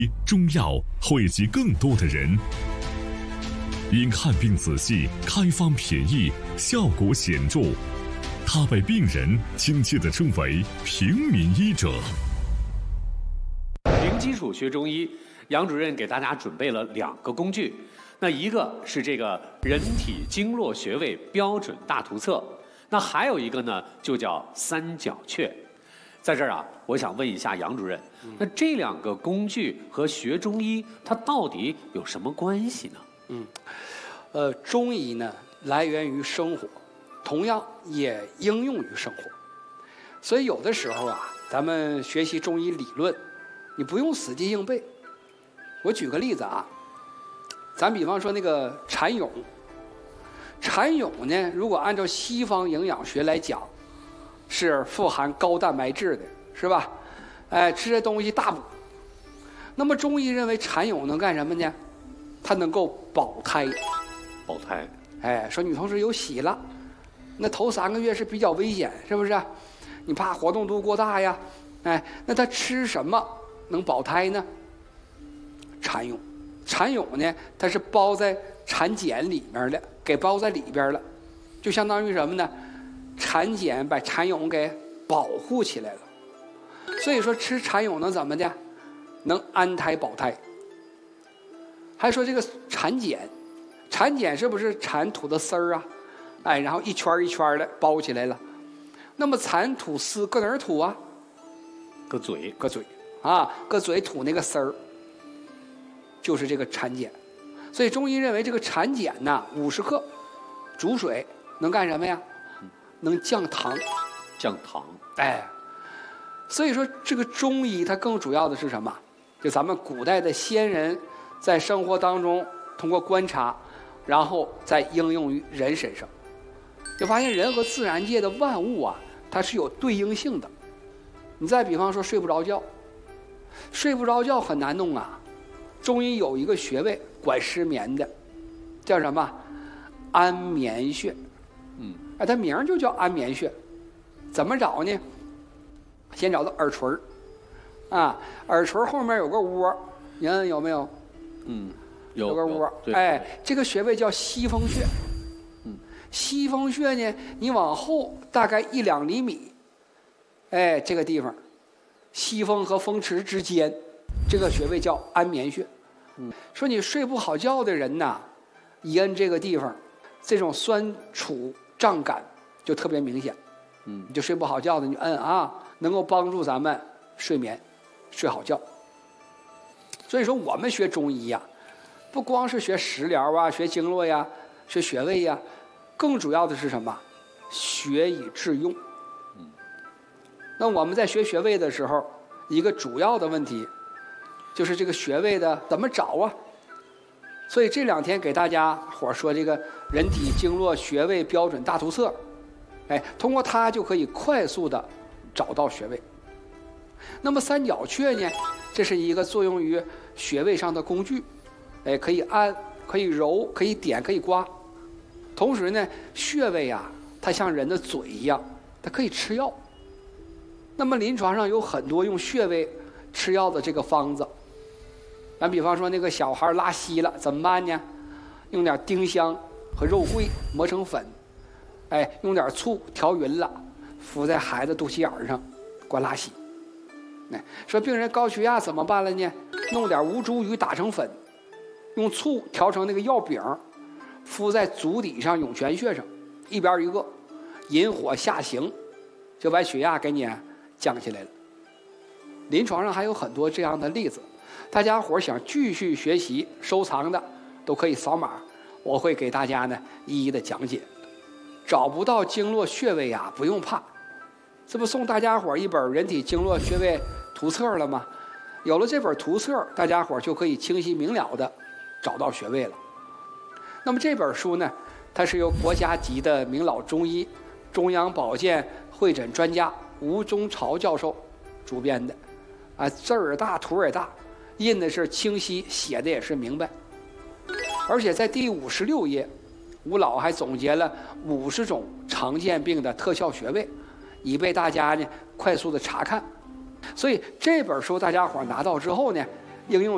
中药惠及更多的人。因看病仔细、开方便宜、效果显著，他被病人亲切地称为平民医者。 零基础学中医，杨主任给大家准备了2个工具，那一个是这个人体经络穴位标准大图册，那还有一个呢就叫三角穴。在这儿啊，我想问一下杨主任，那这2个工具和学中医它到底有什么关系呢？ 中医呢来源于生活，同样也应用于生活。所以有的时候啊，咱们学习中医理论，你不用死记硬背。我举个例子啊，咱比方说那个蚕蛹，蚕蛹呢，如果按照西方营养学来讲，是富含高蛋白质的，是吧？吃这东西大补。那么中医认为蚕蛹能干什么呢？它能够保胎。 保胎。 说女同志有喜了，那头3个月是比较危险，是不是？你怕活动度过大呀？那它吃什么能保胎呢？蚕蛹。蚕蛹呢，它是包在蚕茧里面的，给包在里边了，就相当于什么呢？蚕茧把蚕蛹给保护起来了。所以说吃蚕蛹能怎么的？能安胎保胎。还说这个蚕茧，蚕茧是不是蚕吐的丝儿啊？然后一圈一圈的包起来了。那么蚕吐丝搁哪儿吐啊？ 搁嘴啊，搁嘴吐那个丝儿，就是这个蚕茧。所以中医认为这个蚕茧呐，50克煮水能干什么呀？能降糖。 降糖。 所以说这个中医它更主要的是什么？就咱们古代的先人在生活当中通过观察，然后再应用于人身上，就发现人和自然界的万物啊，它是有对应性的。你再比方说睡不着觉，睡不着觉很难弄啊。中医有一个穴位管失眠的，叫什么？安眠穴。它名就叫安眠穴。怎么找呢？先找到耳垂耳垂后面有个窝，你看有没有？有个窝。这个穴位叫西风穴。西风穴呢，你往后大概1-2厘米，这个地方，西风和风池之间，这个穴位叫安眠穴。说你睡不好觉的人呐，一摁这个地方，这种酸楚胀感就特别明显。你就睡不好觉的，你摁啊，能够帮助咱们睡眠，睡好觉。所以说我们学中医呀，不光是学食疗啊，学经络呀，学穴位呀，更主要的是什么？学以致用。那我们在学穴位的时候，一个主要的问题就是这个穴位的怎么找啊？所以这2天给大家伙说这个人体经络穴位标准大图册，通过它就可以快速的找到穴位。那么三角穴呢，这是一个作用于穴位上的工具，可以按，可以揉，可以点，可以刮。同时呢，穴位啊，它像人的嘴一样，它可以吃药。那么临床上有很多用穴位吃药的这个方子。咱比方说那个小孩拉稀了怎么办呢？用点丁香和肉桂磨成粉，用点醋调匀了，敷在孩子肚脐眼上，管拉稀。说病人高血压怎么办了呢？弄点吴茱萸打成粉，用醋调成那个药饼，敷在足底上涌泉穴上，一边一个，引火下行，就把血压给你降下来了。临床上还有很多这样的例子，大家伙想继续学习收藏的都可以扫码，我会给大家呢一一的讲解。找不到经络穴位啊，不用怕，这不送大家伙一本人体经络穴位图册了吗？有了这本图册，大家伙就可以清晰明了的找到穴位了。那么这本书呢，它是由国家级的名老中医、中央保健会诊专家吴中朝教授主编的，字儿大，图也大，印的是清晰，写的也是明白。而且在第56页，吴老还总结了50种常见病的特效穴位，以备大家呢快速的查看。所以这本书大家伙拿到之后呢，应用